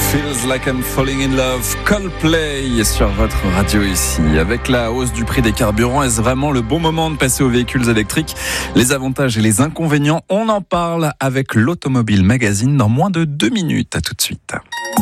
Feels like I'm falling in love. Coldplay sur votre radio ici. Avec la hausse du prix des carburants, est-ce vraiment le bon moment de passer aux véhicules électriques? Les avantages et les inconvénients, on en parle avec l'Automobile Magazine dans moins de 2 minutes. À tout de suite.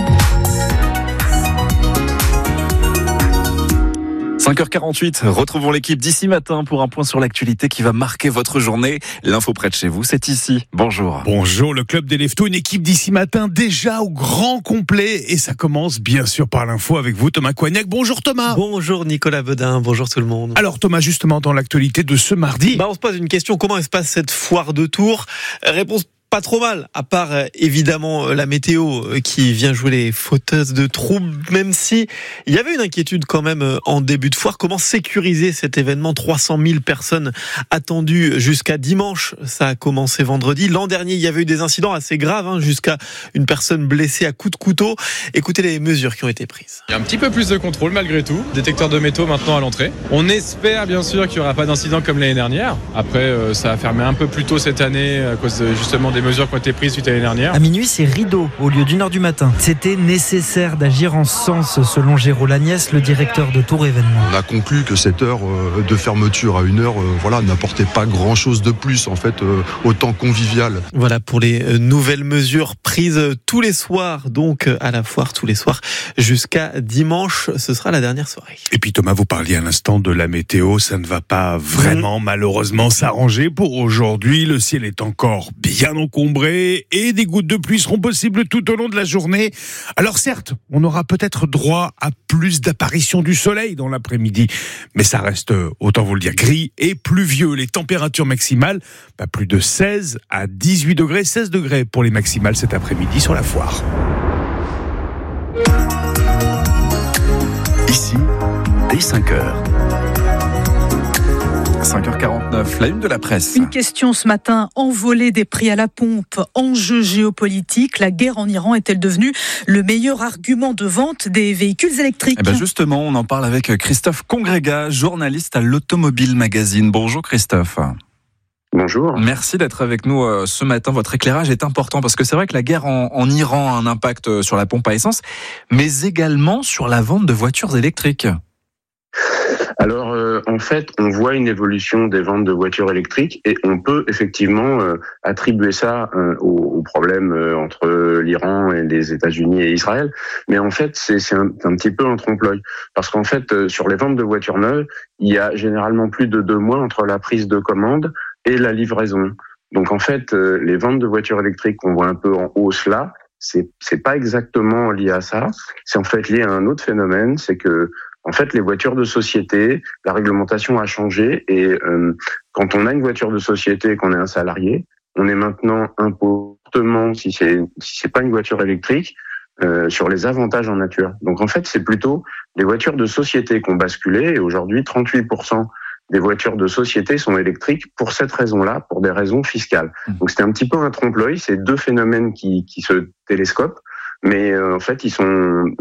5h48, retrouvons l'équipe d'ici matin pour un point sur l'actualité qui va marquer votre journée. L'info près de chez vous, c'est ici. Bonjour. Bonjour, le club des Leftos, une équipe d'ici matin déjà au grand complet. Et ça commence bien sûr par l'info avec vous, Thomas Coignac. Bonjour Thomas. Bonjour Nicolas Bedin, bonjour tout le monde. Alors Thomas, justement dans l'actualité de ce mardi. On se pose une question, comment se passe cette foire de Tours? Réponse pas trop mal, à part évidemment la météo qui vient jouer les fauteuses de troubles, même si il y avait une inquiétude quand même en début de foire. Comment sécuriser cet événement? 300 000 personnes attendues jusqu'à dimanche. Ça a commencé vendredi. L'an dernier, il y avait eu des incidents assez graves, jusqu'à une personne blessée à coups de couteau. Écoutez les mesures qui ont été prises. Il y a un petit peu plus de contrôle malgré tout. Détecteur de métaux maintenant à l'entrée. On espère bien sûr qu'il n'y aura pas d'incident comme l'année dernière. Après, ça a fermé un peu plus tôt cette année à cause justement des mesures qui ont été prises suite à l'année dernière. À minuit, c'est rideau au lieu d'1h du matin. C'était nécessaire d'agir en ce sens, selon Géraud Lagnès, le directeur de Tours Événements. On a conclu que cette heure de fermeture à 1h, n'apportait pas grand-chose de plus, en fait, autant convivial. Voilà pour les nouvelles mesures prises tous les soirs, donc à la foire tous les soirs jusqu'à dimanche. Ce sera la dernière soirée. Et puis Thomas, vous parliez à l'instant de la météo. Ça ne va pas vraiment, malheureusement, s'arranger pour aujourd'hui. Le ciel est encore bien encombré et des gouttes de pluie seront possibles tout au long de la journée. Alors certes, on aura peut-être droit à plus d'apparitions du soleil dans l'après-midi, mais ça reste, autant vous le dire, gris et pluvieux. Les températures maximales, plus de 16 à 18 degrés, 16 degrés pour les maximales cet après-midi sur la foire. Ici, dès 5h. 5h49, la une de la presse. Une question ce matin, envolée des prix à la pompe, enjeu géopolitique, la guerre en Iran est-elle devenue le meilleur argument de vente des véhicules électriques? Justement, on en parle avec Christophe Congrégat, journaliste à l'Automobile Magazine. Bonjour Christophe. Bonjour. Merci d'être avec nous ce matin. Votre éclairage est important parce que c'est vrai que la guerre en Iran a un impact sur la pompe à essence, mais également sur la vente de voitures électriques. Alors, en fait, on voit une évolution des ventes de voitures électriques et on peut effectivement attribuer ça au problème entre l'Iran et les États-Unis et Israël. Mais en fait, c'est un petit peu un trompe-l'œil. Parce qu'en fait, sur les ventes de voitures neuves, il y a généralement plus de 2 mois entre la prise de commande et la livraison. Donc en fait, les ventes de voitures électriques qu'on voit un peu en hausse là, c'est pas exactement lié à ça. C'est en fait lié à un autre phénomène, c'est que en fait, les voitures de société, la réglementation a changé et quand on a une voiture de société et qu'on est un salarié, on est maintenant imposé, si c'est pas une voiture électrique, sur les avantages en nature. Donc en fait, c'est plutôt les voitures de société qui ont basculé et aujourd'hui, 38% des voitures de société sont électriques pour cette raison-là, pour des raisons fiscales. Donc c'était un petit peu un trompe-l'œil, c'est 2 phénomènes qui se télescopent, mais en fait, ils sont